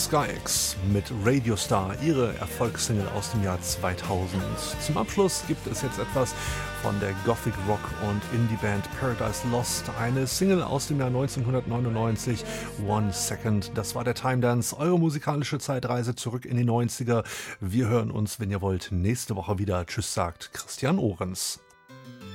Sky-X mit Radio Star, ihre Erfolgssingle aus dem Jahr 2000. Zum Abschluss gibt es jetzt etwas von der Gothic Rock und Indie-Band Paradise Lost, eine Single aus dem Jahr 1999, One Second. Das war der Time Dance, eure musikalische Zeitreise zurück in die 90er. Wir hören uns, wenn ihr wollt, nächste Woche wieder. Tschüss, sagt Christian Ohrens.